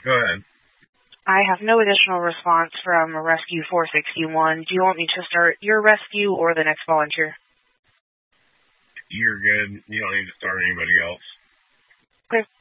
Go ahead. I have no additional response from Rescue 461. Do you want me to start your rescue or the next volunteer? You're good. You don't need to start anybody else. Okay.